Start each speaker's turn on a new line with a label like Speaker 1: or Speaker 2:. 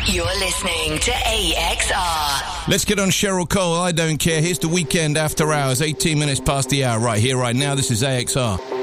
Speaker 1: You're listening to AXR.
Speaker 2: Let's get on Cheryl Cole. I don't care. Here's the Weekend After Hours, 18 minutes past the hour. Right here, right now. This is AXR.